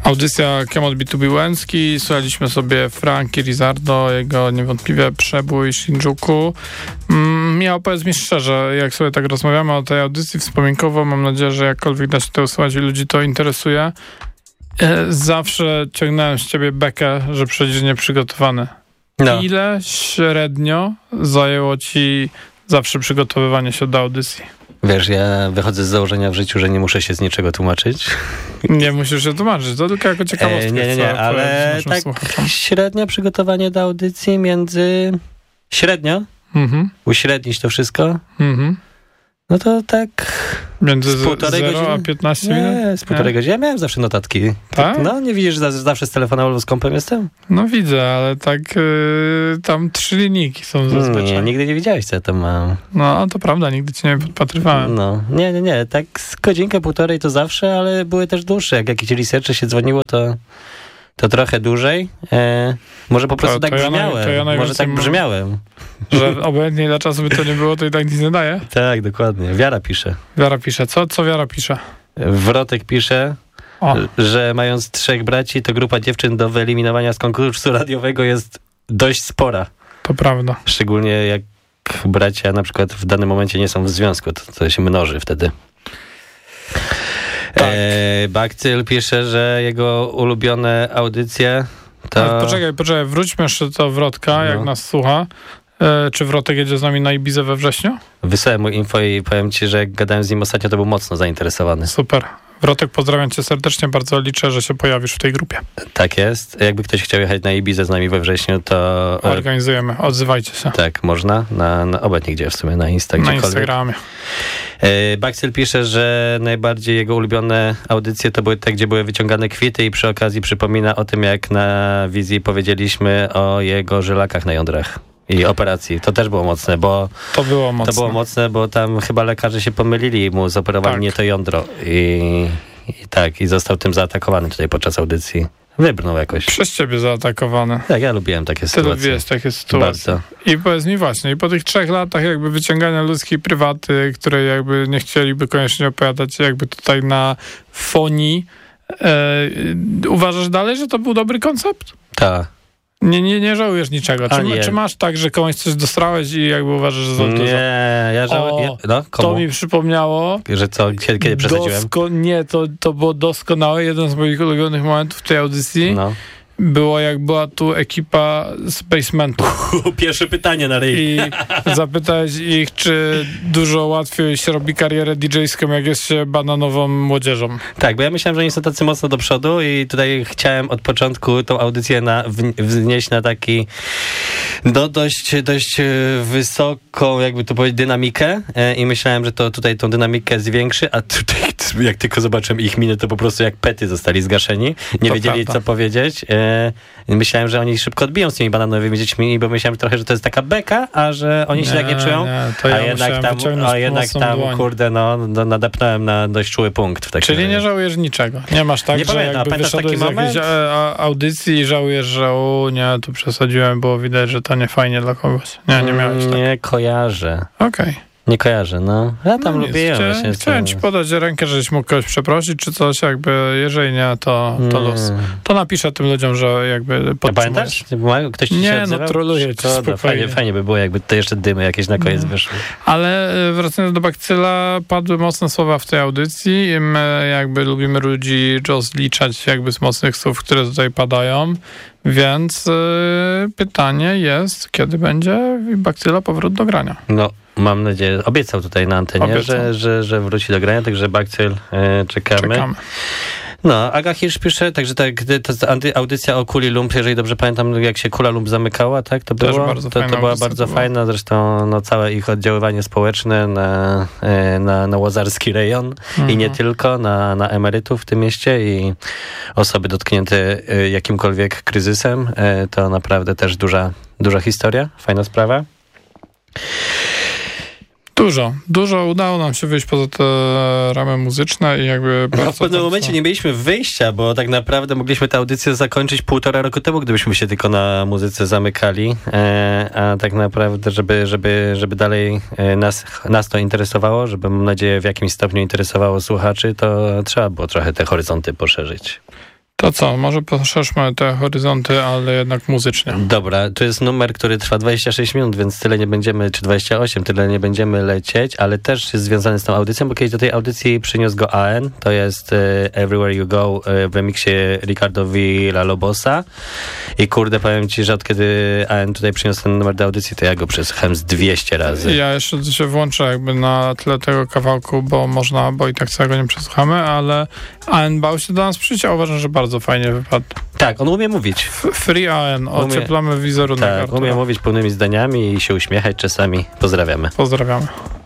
Audycja Came Out B2B Łęcki, słuchaliśmy sobie Frankie Rizzardo, jego niewątpliwie przebój Shinjuku. Michał, powiedz mi szczerze, jak sobie tak rozmawiamy o tej audycji wspominkowo, mam nadzieję, że jakkolwiek da się to usłuchać i ludzi to interesuje. Zawsze ciągnąłem z ciebie bekę, że przecież nieprzygotowany. No. Ile średnio zajęło ci zawsze przygotowywanie się do audycji? Wiesz, ja wychodzę z założenia w życiu, że nie muszę się z niczego tłumaczyć. Nie musisz się tłumaczyć, to tylko jako ciekawostka. Nie, ale tak średnio przygotowanie do audycji między... Średnio? Uśrednić to wszystko? No to tak... Między 0 a 15 minut? Nie, z półtorej godziny. Ja miałem zawsze notatki. Tak? No, nie widzisz, że zawsze z telefonem albo z kompem jestem? No widzę, ale tak tam 3 linijki są zazwyczaj. Nie, nigdy nie widziałeś, co ja tam mam. No, to prawda, nigdy cię nie podpatrywałem. No, nie, tak z godzinkę, półtorej to zawsze, ale były też dłuższe. Jak jakieś researche się dzwoniło, to trochę dłużej. Może po prostu tak brzmiałem. Może tak brzmiałem. Że obojętnie ile czasu by to nie było, to i tak nic nie daje? Tak, dokładnie. Wiara pisze. Co Wiara pisze? Wrotek pisze, że mając 3 braci, to grupa dziewczyn do wyeliminowania z konkursu radiowego jest dość spora. To prawda. Szczególnie jak bracia na przykład w danym momencie nie są w związku, to się mnoży wtedy. Tak. Bakcyl pisze, że jego ulubione audycje to... Poczekaj, wróćmy jeszcze do Wrotka, jak nas słucha. Czy Wrotek jedzie z nami na Ibizę we wrześniu? Wysłałem mu info i powiem ci, że jak gadałem z nim ostatnio, to był mocno zainteresowany. Super. Wrotek, pozdrawiam cię serdecznie, bardzo liczę, że się pojawisz w tej grupie. Tak jest. Jakby ktoś chciał jechać na Ibizę z nami we wrześniu, to... Organizujemy, odzywajcie się. Tak, można. Obecnie gdzie w sumie, na Instagramie. Bakcyl pisze, że najbardziej jego ulubione audycje to były te, gdzie były wyciągane kwity i przy okazji przypomina o tym, jak na wizji powiedzieliśmy o jego żylakach na jądrach. I operacji. To też było mocne, bo... To było mocne, bo tam chyba lekarze się pomylili i mu zoperowali nie to jądro. I został tym zaatakowany tutaj podczas audycji. Wybrnął jakoś. Przez ciebie zaatakowany. Tak, ja lubiłem takie sytuacje. Ty lubiłeś takie sytuacje. Bardzo. I powiedz mi właśnie, i po tych 3 latach jakby wyciągania ludzkiej prywaty, które jakby nie chcieliby koniecznie opowiadać jakby tutaj na fonii, uważasz dalej, że to był dobry koncept? Tak. Nie żałujesz niczego. Czy masz tak, że komuś coś dostrałeś i jakby uważasz, że za dużo? Nie, ja żałuję. To mi przypomniało... Że co? Kiedy przesadziłem? To było doskonałe. Jeden z moich ulubionych momentów w tej audycji było, jak była tu ekipa z basementu. Pierwsze pytanie na ryj. I zapytałeś ich, czy dużo łatwiej się robi karierę DJ-ską, jak jest się bananową młodzieżą. Tak, bo ja myślałem, że oni są tacy mocno do przodu i tutaj chciałem od początku tą audycję wznieść na taki dość wysoką, jakby to powiedzieć, dynamikę i myślałem, że to tutaj tą dynamikę zwiększy, a tutaj jak tylko zobaczyłem ich miny, to po prostu jak pety zostali zgaszeni. Nie wiedzieli, co powiedzieć. Myślałem, że oni szybko odbiją z tymi bananowymi dziećmi, bo myślałem trochę, że to jest taka beka, a że oni się tak nie czują. A jednak tam, kurde, nadepnąłem na dość czuły punkt. Czyli nie żałujesz niczego. Nie masz tak, że jakby wyszedłeś z jakiejś audycji i żałujesz, że tu przesadziłem, było widać, że to nie fajnie dla kogoś. Nie miałeś tak. Nie kojarzę. Okej. Nie kojarzę, Ja tam lubię. Chciałem ci podać rękę, żeś mógł kogoś przeprosić, czy coś, jakby, jeżeli nie, to luz. To napiszę tym ludziom, że jakby podtrzymujesz. Ktoś ci się odzywał? Troluję cię spokojnie. Fajnie by było, jakby to jeszcze dymy jakieś na koniec wyszły. Ale wracając do Bakcyla, padły mocne słowa w tej audycji i my jakby lubimy ludzi rozliczać jakby z mocnych słów, które tutaj padają. Więc pytanie jest, kiedy będzie Bakcyla powrót do grania? Mam nadzieję, obiecał tutaj na antenie, że wróci do grania, także Bakcyl czekamy. Aga Hirsch pisze, także to jest audycja o Kuli Lump, jeżeli dobrze pamiętam, jak się Kula Lump zamykała, tak? To była bardzo fajna, zresztą całe ich oddziaływanie społeczne na łazarski rejon i nie tylko, na emerytów w tym mieście i osoby dotknięte jakimkolwiek kryzysem. To naprawdę też duża historia, fajna sprawa. Dużo udało nam się wyjść poza te ramy muzyczne i jakby... w pewnym momencie nie mieliśmy wyjścia, bo tak naprawdę mogliśmy tę audycję zakończyć 1,5 roku temu, gdybyśmy się tylko na muzyce zamykali, a tak naprawdę, żeby dalej nas to interesowało, żeby, mam nadzieję, w jakimś stopniu interesowało słuchaczy, to trzeba było trochę te horyzonty poszerzyć. To co, może poszerzmy te horyzonty, ale jednak muzycznie. Dobra, to jest numer, który trwa 26 minut, więc tyle nie będziemy, czy 28, tyle nie będziemy lecieć, ale też jest związany z tą audycją, bo kiedyś do tej audycji przyniósł go AN, to jest Everywhere You Go w remiksie Ricardo Villa-Lobosa i kurde, powiem ci, że od kiedy AN tutaj przyniósł ten numer do audycji, to ja go przesłuchałem z 200 razy. Ja jeszcze się włączę jakby na tle tego kawałku, bo i tak całego nie przesłuchamy, ale AN bał się do nas przyjść, a uważam, że bardzo fajnie wypadł. Tak, on umie mówić. Free AN, ocieplamy wizerunek. Tak, umie mówić pełnymi zdaniami i się uśmiechać czasami. Pozdrawiamy. Pozdrawiamy.